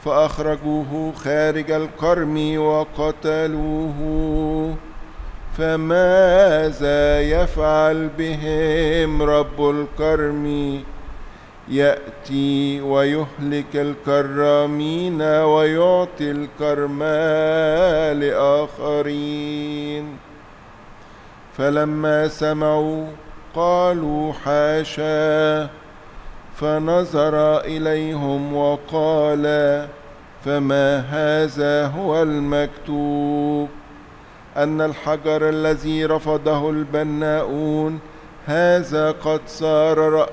فأخرجوه خارج الكرم وقتلوه. فماذا يفعل بهم رب الكرم؟ يأتي ويهلك الكرامين ويعطي الكرم لآخرين. فلما سمعوا قالوا حاشا، فنظر إليهم وقال: فما هذا هو المكتوب؟ أن الحجر الذي رفضه البناؤون هذا قد صار رأس